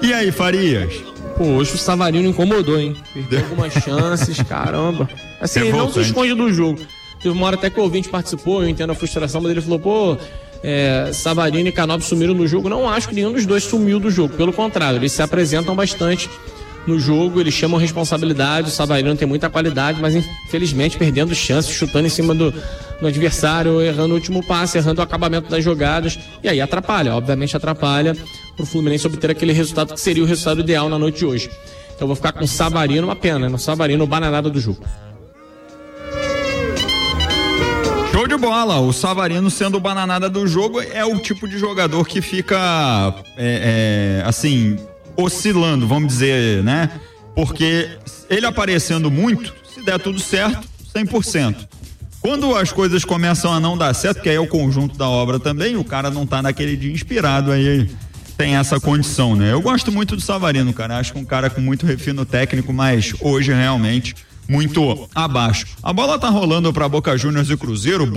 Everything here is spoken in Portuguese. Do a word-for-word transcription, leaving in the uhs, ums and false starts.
E aí, Farias? Pô, hoje o Savarino incomodou, hein? Perdeu algumas chances, caramba. Assim, ele não se esconde do jogo. Teve uma hora até que o ouvinte participou, eu entendo a frustração, mas ele falou, pô, é, Savarino e Canóbio sumiram do jogo. Não acho que nenhum dos dois sumiu do jogo, pelo contrário, eles se apresentam bastante no jogo, eles chamam responsabilidade, o Savarino tem muita qualidade, mas infelizmente perdendo chances, chutando em cima do, do adversário, errando o último passe, errando o acabamento das jogadas, e aí atrapalha, obviamente atrapalha pro Fluminense obter aquele resultado que seria o resultado ideal na noite de hoje. Então eu vou ficar com o Savarino, uma pena, no Savarino, bananada do jogo. Show de bola, o Savarino sendo o bananada do jogo é o tipo de jogador que fica, é, é, assim, oscilando, vamos dizer, né? Porque ele aparecendo muito, se der tudo certo, cem por cento. Quando as coisas começam a não dar certo, que aí é o conjunto da obra também, o cara não tá naquele dia inspirado, aí tem essa condição, né? Eu gosto muito do Savarino, cara, acho que um cara com muito refino técnico, mas hoje realmente muito abaixo. A bola tá rolando para Boca Juniors e Cruzeiro.